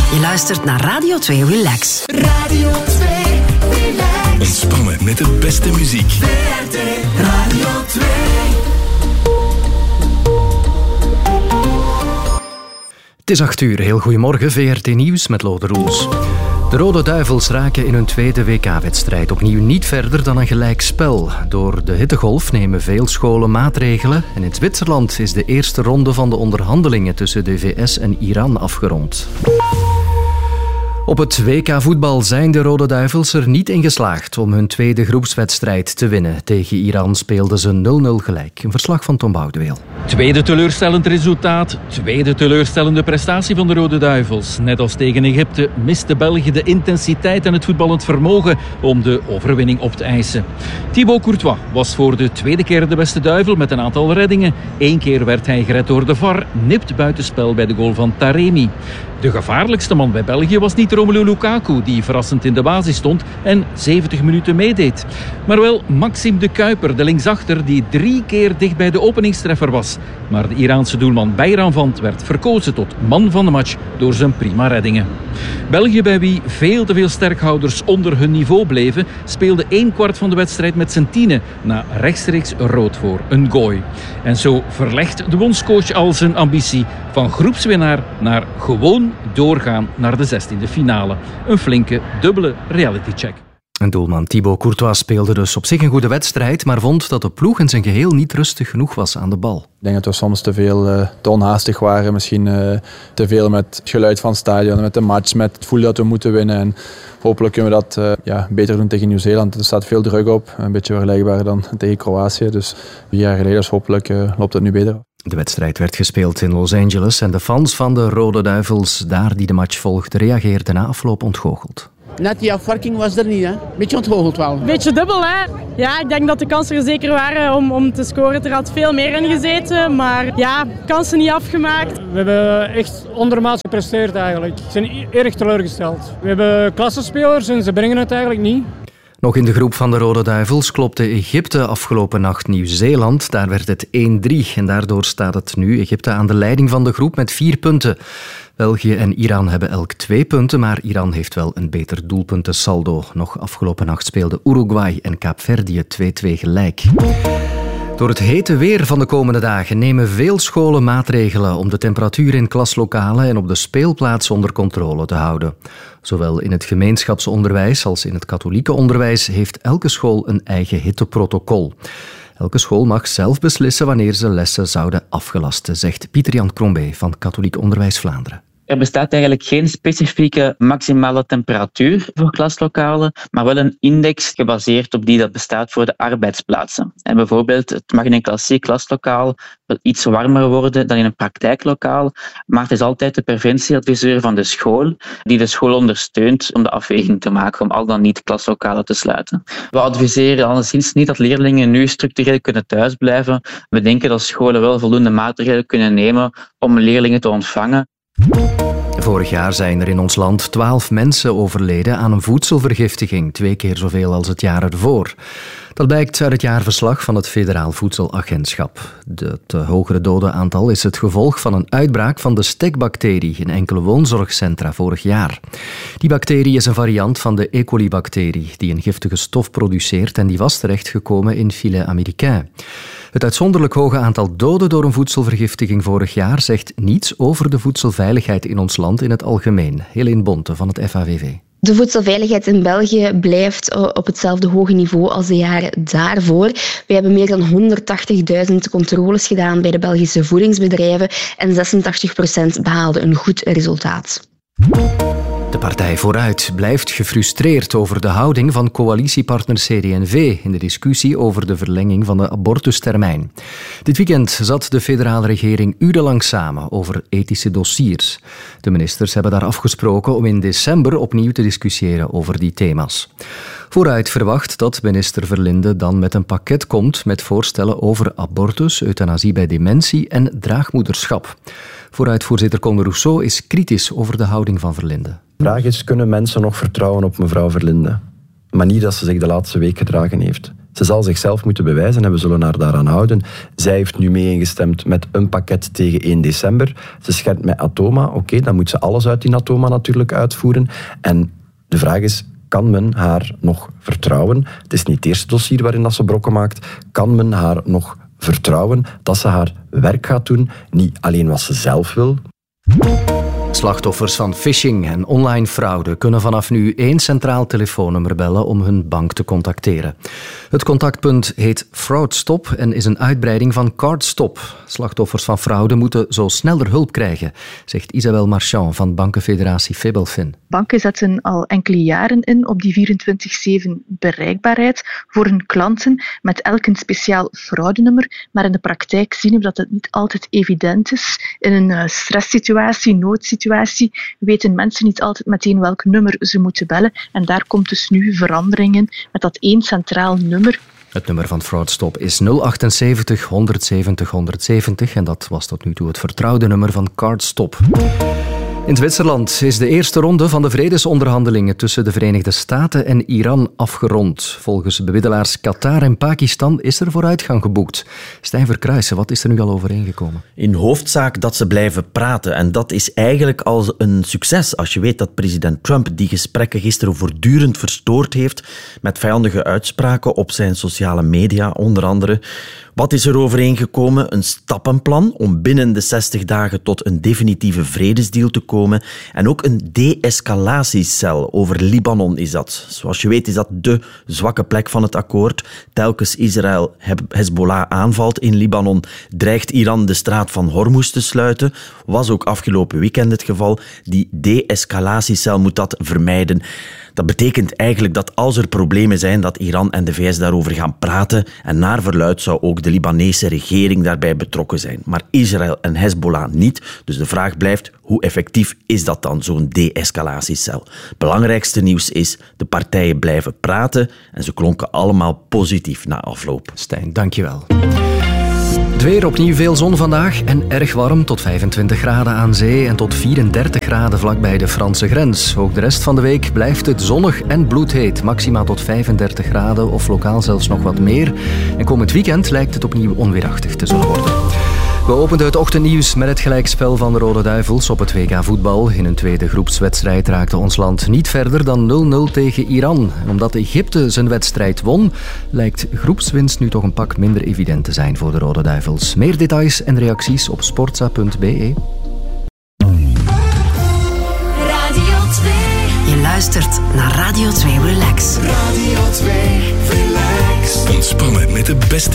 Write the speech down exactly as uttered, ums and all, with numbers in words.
Je luistert naar Radio twee Relax. Radio twee Relax. Ontspannen met de beste muziek. V R T Radio twee. Het is acht uur. Heel goedemorgen. V R T Nieuws met Lode Roels. De Rode Duivels raken in hun tweede W K-wedstrijd opnieuw niet verder dan een gelijkspel. Door de hittegolf nemen veel scholen maatregelen en in Zwitserland is de eerste ronde van de onderhandelingen tussen de V S en Iran afgerond. Op het W K-voetbal zijn de Rode Duivels er niet in geslaagd om hun tweede groepswedstrijd te winnen. Tegen Iran speelden ze nul nul gelijk. Een verslag van Tom Boudeweel. Tweede teleurstellend resultaat, tweede teleurstellende prestatie van de Rode Duivels. Net als tegen Egypte miste België de intensiteit en het voetballend vermogen om de overwinning op te eisen. Thibaut Courtois was voor de tweede keer de beste duivel met een aantal reddingen. Eén keer werd hij gered door de V A R, nipt buitenspel bij de goal van Taremi. De gevaarlijkste man bij België was niet Romelu Lukaku, die verrassend in de basis stond en zeventig minuten meedeed. Maar wel Maxime de Kuiper, de linksachter, die drie keer dicht bij de openingstreffer was. Maar de Iraanse doelman Bayramvand werd verkozen tot man van de match door zijn prima reddingen. België, bij wie veel te veel sterkhouders onder hun niveau bleven, speelde één kwart van de wedstrijd met zijn tienen na rechtstreeks rood voor een gooi. En zo verlegt de bondscoach al zijn ambitie van groepswinnaar naar gewoon doorgaan naar de zestiende finale. Een flinke, dubbele realitycheck. En doelman Thibaut Courtois speelde dus op zich een goede wedstrijd, maar vond dat de ploeg in zijn geheel niet rustig genoeg was aan de bal. Ik denk dat we soms te veel uh, te onhaastig waren. Misschien uh, te veel met het geluid van het stadion, met de match, met het gevoel dat we moeten winnen. En hopelijk kunnen we dat uh, ja, beter doen tegen Nieuw-Zeeland. Er staat veel druk op, een beetje vergelijkbaar dan tegen Kroatië. Dus vier jaar geleden, dus hopelijk uh, loopt het nu beter. De wedstrijd werd gespeeld in Los Angeles en de fans van de Rode Duivels, daar die de match volgden, reageerden na afloop ontgoocheld. Net die afwerking was er niet, hè? Beetje ontgoocheld wel. Beetje dubbel, hè? Ja, ik denk dat de kansen er zeker waren om, om te scoren. Er had veel meer in gezeten, maar ja, kansen niet afgemaakt. We hebben echt ondermaats gepresteerd eigenlijk. We zijn erg teleurgesteld. We hebben klassenspelers en ze brengen het eigenlijk niet. Nog in de groep van de Rode Duivels klopte Egypte afgelopen nacht Nieuw-Zeeland. Daar werd het één drie en daardoor staat het nu Egypte aan de leiding van de groep met vier punten. België en Iran hebben elk twee punten, maar Iran heeft wel een beter doelpuntensaldo. Nog afgelopen nacht speelden Uruguay en Kaapverdië twee twee gelijk. Door het hete weer van de komende dagen nemen veel scholen maatregelen om de temperatuur in klaslokalen en op de speelplaatsen onder controle te houden. Zowel in het gemeenschapsonderwijs als in het katholieke onderwijs heeft elke school een eigen hitteprotocol. Elke school mag zelf beslissen wanneer ze lessen zouden afgelasten, zegt Pieter-Jan Crombé van Katholiek Onderwijs Vlaanderen. Er bestaat eigenlijk geen specifieke maximale temperatuur voor klaslokalen, maar wel een index gebaseerd op die dat bestaat voor de arbeidsplaatsen. En bijvoorbeeld, het mag in een klassiek klaslokaal wel iets warmer worden dan in een praktijklokaal, maar het is altijd de preventieadviseur van de school die de school ondersteunt om de afweging te maken om al dan niet klaslokalen te sluiten. We adviseren alleszins niet dat leerlingen nu structureel kunnen thuisblijven. We denken dat scholen wel voldoende maatregelen kunnen nemen om leerlingen te ontvangen. Vorig jaar zijn er in ons land twaalf mensen overleden aan een voedselvergiftiging, twee keer zoveel als het jaar ervoor. Dat blijkt uit het jaarverslag van het Federaal Voedselagentschap. Het hogere dodenaantal is het gevolg van een uitbraak van de stekbacterie in enkele woonzorgcentra vorig jaar. Die bacterie is een variant van de E. coli-bacterie die een giftige stof produceert en die was terechtgekomen in filet américain. Het uitzonderlijk hoge aantal doden door een voedselvergiftiging vorig jaar zegt niets over de voedselveiligheid in ons land in het algemeen. Helene Bonte van het F A W V. De voedselveiligheid in België blijft op hetzelfde hoge niveau als de jaren daarvoor. We hebben meer dan honderdtachtigduizend controles gedaan bij de Belgische voedingsbedrijven en zesentachtig procent behaalde een goed resultaat. De partij Vooruit blijft gefrustreerd over de houding van coalitiepartner C D en V in de discussie over de verlenging van de abortustermijn. Dit weekend zat de federale regering urenlang samen over ethische dossiers. De ministers hebben daar afgesproken om in december opnieuw te discussiëren over die thema's. Vooruit verwacht dat minister Verlinde dan met een pakket komt met voorstellen over abortus, euthanasie bij dementie en draagmoederschap. Vooruitvoorzitter Conde Rousseau is kritisch over de houding van Verlinde. De vraag is, kunnen mensen nog vertrouwen op mevrouw Verlinde? Maar niet dat ze zich de laatste week gedragen heeft. Ze zal zichzelf moeten bewijzen en we zullen haar daaraan houden. Zij heeft nu mee ingestemd met een pakket tegen één december. Ze schermt met Atoma. Oké, okay, dan moet ze alles uit die Atoma natuurlijk uitvoeren. En de vraag is, kan men haar nog vertrouwen? Het is niet het eerste dossier waarin dat ze brokken maakt. Kan men haar nog vertrouwen dat ze haar werk gaat doen? Niet alleen wat ze zelf wil. Slachtoffers van phishing en online fraude kunnen vanaf nu één centraal telefoonnummer bellen om hun bank te contacteren. Het contactpunt heet FraudStop en is een uitbreiding van CardStop. Slachtoffers van fraude moeten zo sneller hulp krijgen, zegt Isabelle Marchand van bankenfederatie Febelfin. Banken zetten al enkele jaren in op die vierentwintig zeven bereikbaarheid voor hun klanten met elk een speciaal fraudenummer. Maar in de praktijk zien we dat het niet altijd evident is. In een stresssituatie, noodsituatie, weten mensen niet altijd meteen welk nummer ze moeten bellen. En daar komt dus nu veranderingen met dat één centraal nummer. Het nummer van FraudStop is nul achtenzeventig honderdzeventig honderdzeventig en dat was tot nu toe het vertrouwde nummer van CardStop. In Zwitserland is de eerste ronde van de vredesonderhandelingen tussen de Verenigde Staten en Iran afgerond. Volgens bemiddelaars Qatar en Pakistan is er vooruitgang geboekt. Stijn Verkruijsen, wat is er nu al overeengekomen? In hoofdzaak dat ze blijven praten. En dat is eigenlijk al een succes als je weet dat president Trump die gesprekken gisteren voortdurend verstoord heeft met vijandige uitspraken op zijn sociale media, onder andere. Wat is er overeengekomen? Een stappenplan om binnen de zestig dagen tot een definitieve vredesdeal te komen. En ook een de-escalatiecel over Libanon is dat. Zoals je weet is dat de zwakke plek van het akkoord. Telkens Israël Hezbollah aanvalt in Libanon, dreigt Iran de straat van Hormuz te sluiten. Was ook afgelopen weekend het geval. Die de-escalatiecel moet dat vermijden. Dat betekent eigenlijk dat als er problemen zijn, dat Iran en de V S daarover gaan praten. En naar verluidt zou ook de Libanese regering daarbij betrokken zijn. Maar Israël en Hezbollah niet. Dus de vraag blijft, hoe effectief is dat dan, zo'n de-escalatiecel? Het belangrijkste nieuws is, de partijen blijven praten en ze klonken allemaal positief na afloop. Stijn, dankjewel. Het weer, opnieuw veel zon vandaag en erg warm, tot vijfentwintig graden aan zee en tot vierendertig graden vlakbij de Franse grens. Ook de rest van de week blijft het zonnig en bloedheet, maximaal tot vijfendertig graden of lokaal zelfs nog wat meer. En komend weekend lijkt het opnieuw onweerachtig te zullen worden. We openden het ochtendnieuws met het gelijkspel van de Rode Duivels op het W K voetbal. In een tweede groepswedstrijd raakte ons land niet verder dan nul nul tegen Iran. En omdat Egypte zijn wedstrijd won, lijkt groepswinst nu toch een pak minder evident te zijn voor de Rode Duivels. Meer details en reacties op sportza punt b e. Radio twee. Je luistert naar Radio twee Relax. Radio twee Relax. Ontspannen met de beste